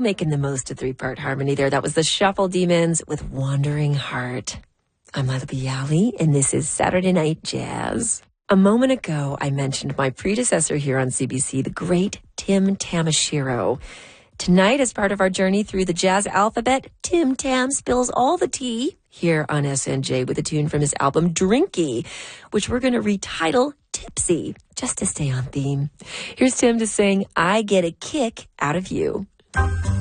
making the most of three-part harmony there. That was the Shuffle Demons with Wandering Heart. I'm Lila Bialy, and this is Saturday Night Jazz. A moment ago, I mentioned my predecessor here on CBC, the great Tim Tamashiro. Tonight, as part of our journey through the jazz alphabet, Tim Tam spills all the tea here on SNJ with a tune from his album Drinky, which we're going to retitle Tipsy, just to stay on theme. Here's Tim to sing I Get a Kick Out of You.